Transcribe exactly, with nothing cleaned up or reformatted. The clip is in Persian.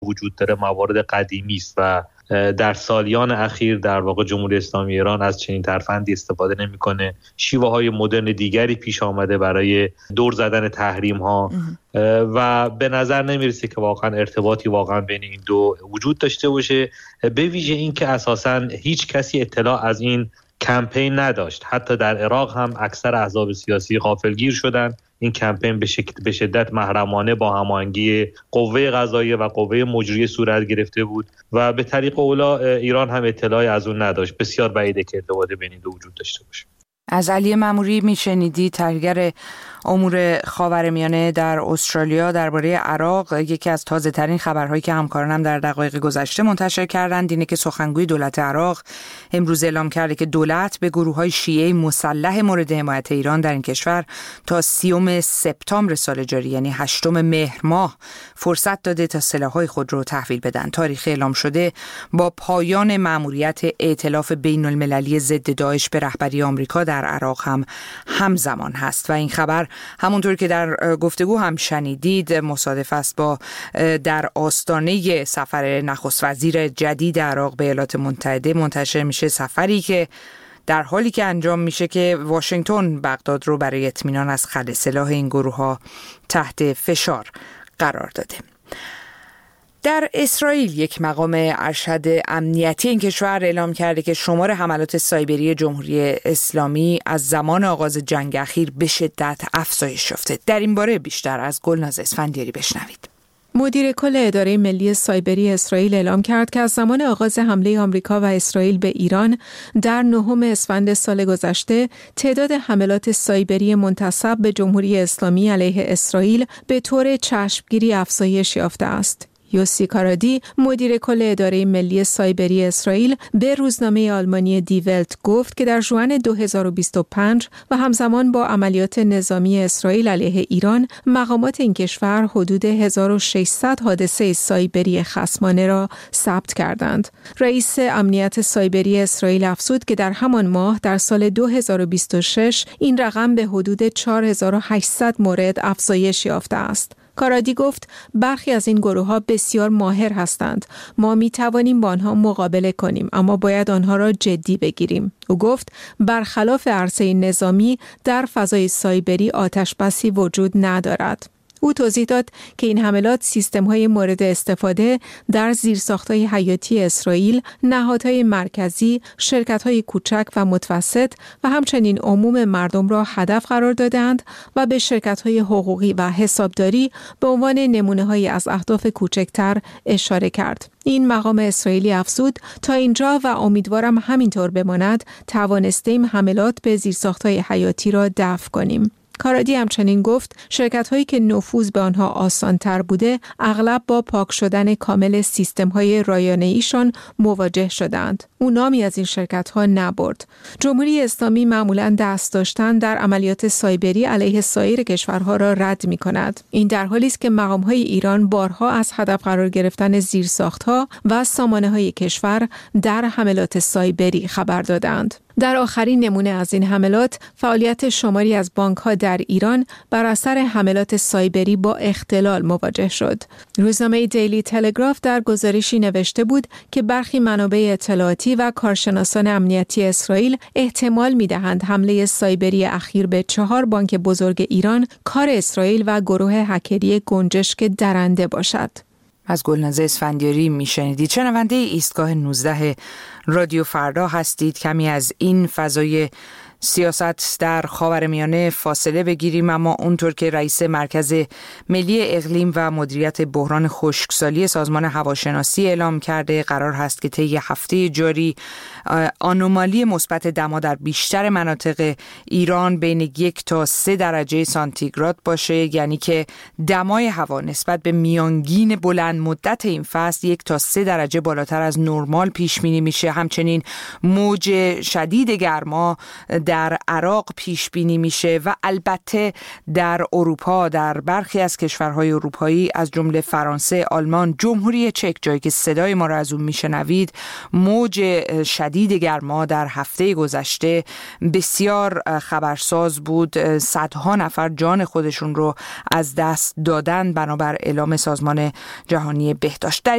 وجود داره موارد قدیمی است و در سالیان اخیر در واقع جمهوری اسلامی ایران از چنین ترفندی استفاده نمی‌کنه. شیوه‌های مدرن دیگری پیش آمده برای دور زدن تحریم‌ها و به نظر نمی‌رسه که واقعا ارتباطی واقعا بین این دو وجود داشته باشه، به ویژه این که اساساً هیچ کسی اطلاع از این کمپین نداشت. حتی در عراق هم اکثر احزاب سیاسی غافلگیر شدن. این کمپین به شکل به شدت محرمانه با هماهنگی قوه قضاییه و قوه مجریه صورت گرفته بود و به طریق اولا ایران هم اطلاعی از اون نداشت. بسیار بعیده که ارتباط بین دو وجود داشته باشه. از علی مأموری میشنیدی، تحلیلگر امور خاورمیانه در استرالیا، درباره عراق. یکی از تازه ترین خبرهایی که همکارانم در دقایق گذشته منتشر کردند اینه که سخنگوی دولت عراق امروز اعلام کرده که دولت به گروه‌های شیعه مسلح مورد حمایت ایران در این کشور تا سیوم سپتامبر سال جاری یعنی هشتم مهر ماه فرصت داده تا سلاح‌های خود رو تحویل بدن. تاریخ اعلام شده با پایان مأموریت ائتلاف بین‌المللی ضد داعش به رهبری آمریکا در عراق هم همزمان هست و این خبر همونطور که در گفتگو هم شنیدید مصادف است با در آستانه سفر نخست وزیر جدید عراق به ایالات متحده منتشر میشه، سفری که در حالی که انجام میشه که واشنگتن بغداد رو برای اطمینان از خلع سلاح این گروه ها تحت فشار قرار داده. در اسرائیل یک مقام ارشد امنیتی این کشور اعلام کرده که شمار حملات سایبری جمهوری اسلامی از زمان آغاز جنگ اخیر به شدت افزایش یافته. در این باره بیشتر از گلناز اسفندیاری بشنوید. مدیر کل اداره ملی سایبری اسرائیل اعلام کرد که از زمان آغاز حمله آمریکا و اسرائیل به ایران در نهم اسفند سال گذشته تعداد حملات سایبری منتسب به جمهوری اسلامی علیه اسرائیل به طور چشمگیری افزایش یافته است. یوسی کارادی، مدیر کل اداره ملی سایبری اسرائیل، به روزنامه آلمانی دی ولت گفت که در ژوئن دو هزار و بیست و پنج و همزمان با عملیات نظامی اسرائیل علیه ایران، مقامات این کشور حدود هزار و ششصد حادثه سایبری خصمانه را ثبت کردند. رئیس امنیت سایبری اسرائیل افزود که در همان ماه در سال دو هزار و بیست و شش این رقم به حدود چهار هزار و هشتصد مورد افزایش یافته است. کارادی گفت برخی از این گروه‌ها بسیار ماهر هستند. ما می توانیم با آنها مقابله کنیم اما باید آنها را جدی بگیریم. او گفت برخلاف عرصه نظامی در فضای سایبری آتش بسی وجود ندارد. او توضیح داد که این حملات سیستم‌های مورد استفاده در زیرساخت‌های حیاتی اسرائیل، نهادهای مرکزی، شرکت‌های کوچک و متوسط و همچنین عموم مردم را هدف قرار دادند و به شرکت‌های حقوقی و حسابداری به عنوان نمونه‌هایی از اهداف کوچکتر اشاره کرد. این مقام اسرائیلی افزود تا اینجا و امیدوارم همینطور بماند توانستیم حملات به زیرساخت‌های حیاتی را دفع کنیم. کارادی همچنین گفت شرکت‌هایی که نفوذ به آنها آسان‌تر بوده اغلب با پاک شدن کامل سیستم‌های رایانه‌ایشان مواجه شدند. او نامی از این شرکت‌ها نبرد. جمهوری اسلامی معمولاً دست داشتن در عملیات سایبری علیه سایر کشورها را رد می‌کند. این در حالی است که مقام‌های ایران بارها از هدف قرار گرفتن زیرساخت‌ها و سامانه‌های کشور در حملات سایبری خبر دادند. در آخرین نمونه از این حملات، فعالیت شماری از بانک‌ها در ایران بر اثر حملات سایبری با اختلال مواجه شد. روزنامه دیلی تلگراف در گزارشی نوشته بود که برخی منابع اطلاعاتی و کارشناسان امنیتی اسرائیل احتمال می‌دهند حمله سایبری اخیر به چهار بانک بزرگ ایران کار اسرائیل و گروه هکری گنجشک درنده باشد. از گلناز اسفندیاری میشنیدید. شنونده ایستگاه نوزده رادیو فردا هستید. کمی از این فضای سیاست در خاورمیانه فاصله بگیریم، اما اونطور که رئیس مرکز ملی اقلیم و مدیریت بحران خشکسالی سازمان هواشناسی اعلام کرده، قرار هست که طی هفته جاری آنومالی مثبت دما در بیشتر مناطق ایران بین یک تا سه درجه سانتیگراد باشه، یعنی که دمای هوا نسبت به میانگین بلند مدت این فصل یک تا سه درجه بالاتر از نرمال پیش بینی میشه. همچنین موج شدید گرما در عراق پیش بینی میشه و البته در اروپا، در برخی از کشورهای اروپایی از جمله فرانسه، آلمان، جمهوری چک، جایی که صدای ما را از اون میشنوید، موج شدید گرما در هفته گذشته بسیار خبرساز بود. صدها نفر جان خودشون رو از دست دادن بنابر اعلام سازمان جهانی بهداشت.